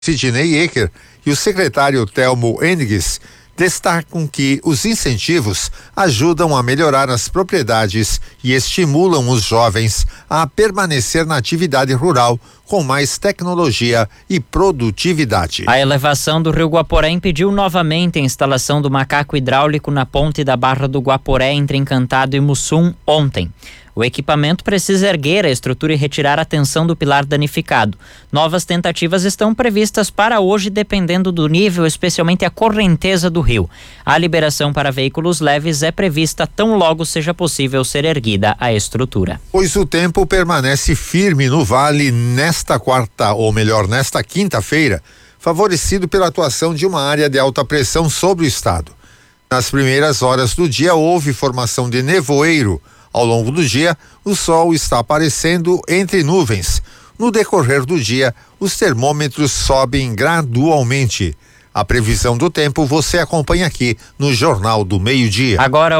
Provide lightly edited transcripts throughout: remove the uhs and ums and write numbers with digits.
Sidney Ecker e o secretário Telmo Henniges destacam que os incentivos ajudam a melhorar as propriedades e estimulam os jovens a permanecer na atividade rural com mais tecnologia e produtividade. A elevação do rio Guaporé impediu novamente a instalação do macaco hidráulico na ponte da Barra do Guaporé entre Encantado e Mussum ontem. O equipamento precisa erguer a estrutura e retirar a tensão do pilar danificado. Novas tentativas estão previstas para hoje, dependendo do nível, especialmente a correnteza do rio. A liberação para veículos leves é prevista tão logo seja possível ser erguida a estrutura. Pois o tempo permanece firme no vale nesta quinta-feira, favorecido pela atuação de uma área de alta pressão sobre o estado. Nas primeiras horas do dia houve formação de nevoeiro. Ao longo do dia, o sol está aparecendo entre nuvens. No decorrer do dia, os termômetros sobem gradualmente. A previsão do tempo você acompanha aqui no Jornal do Meio-Dia. Agora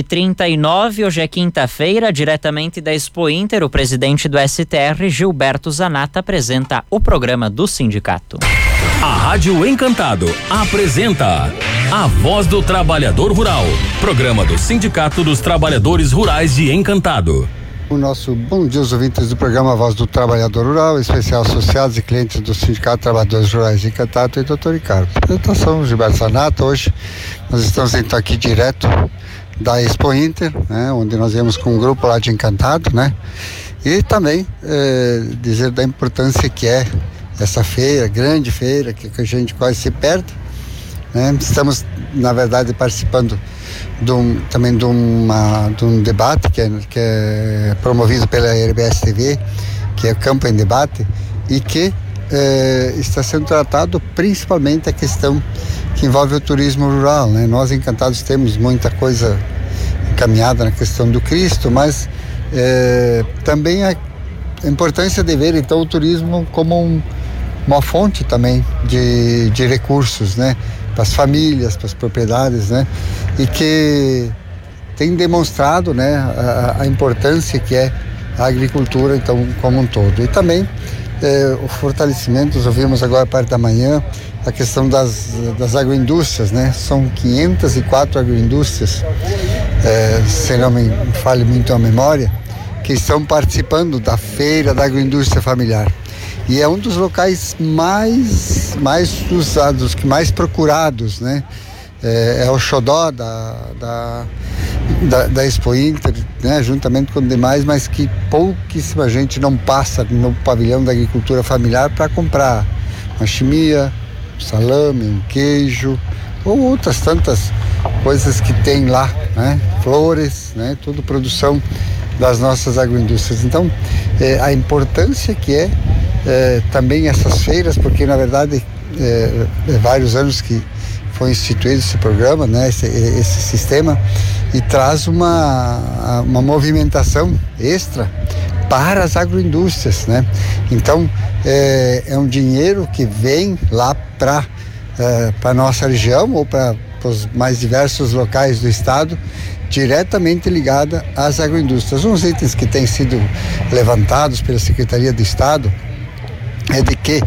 11h39, hoje é quinta-feira, diretamente da Expo Inter, o presidente do STR, Gilberto Zanata, apresenta o programa do sindicato. A Rádio Encantado apresenta A Voz do Trabalhador Rural, programa do Sindicato dos Trabalhadores Rurais de Encantado. O nosso bom dia aos ouvintes do programa Voz do Trabalhador Rural, especial associados e clientes do Sindicato de Trabalhadores Rurais de Encantado e Dr. Ricardo. Apresentação Gilberto Zanata. Hoje nós estamos então aqui direto da Expo Inter, né, onde nós viemos com um grupo lá de Encantado, né? E também dizer da importância que é essa feira, grande feira, que a gente quase se perde, né? Estamos, na verdade, participando também de um debate que é promovido pela RBS TV, que é Campo em Debate, e que está sendo tratado principalmente a questão que envolve o turismo rural, né? Nós Encantados temos muita coisa encaminhada na questão do Cristo, mas também a importância de ver então o turismo como uma fonte também de recursos, né? Para as famílias, para as propriedades, né? E que tem demonstrado, né, a importância que é a agricultura, então, como um todo. E também o fortalecimento, nós ouvimos agora a parte da manhã, a questão das agroindústrias, né? São 504 agroindústrias, se não me falhe muito a memória, que estão participando da feira da agroindústria familiar. E é um dos locais mais usados, mais procurados, né? É o xodó da Expo Inter, né? Juntamente com demais, mas que pouquíssima gente não passa no pavilhão da agricultura familiar para comprar uma chimia, um salame, um queijo, ou outras tantas coisas que tem lá, né? Flores, né? Tudo produção das nossas agroindústrias. Então, a importância que é também essas feiras, porque na verdade vários anos que foi instituído esse programa, né, esse sistema, e traz uma movimentação extra para as agroindústrias, né? Então é um dinheiro que vem lá para a nossa região ou para os mais diversos locais do estado, diretamente ligada às agroindústrias. Uns itens que têm sido levantados pela Secretaria de Estado é de que,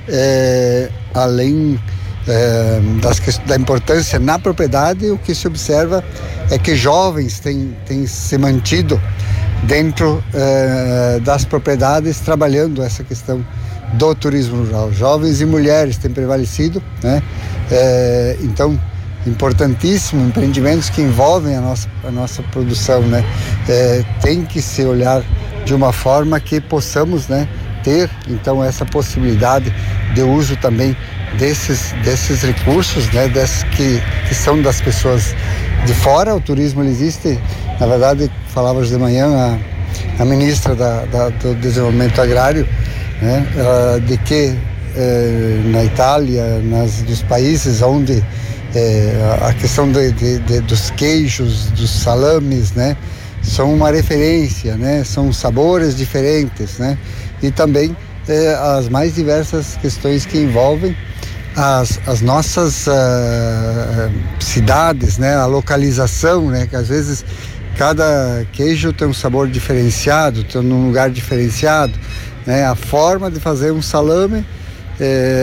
além da importância na propriedade, o que se observa é que jovens têm se mantido dentro das propriedades trabalhando essa questão do turismo rural. Jovens e mulheres têm prevalecido, né? Então, importantíssimo, empreendimentos que envolvem a nossa produção, né? Tem que se olhar de uma forma que possamos, né, ter então essa possibilidade de uso também desses recursos, né, que são das pessoas de fora. O turismo ele existe, na verdade, falávamos de manhã a ministra do Desenvolvimento Agrário, né, de que na Itália, dos países onde a questão dos queijos, dos salames, né, são uma referência, né, são sabores diferentes, né, e também as mais diversas questões que envolvem as nossas cidades, né, a localização, né, que às vezes cada queijo tem um sabor diferenciado, tem um lugar diferenciado, né, a forma de fazer um salame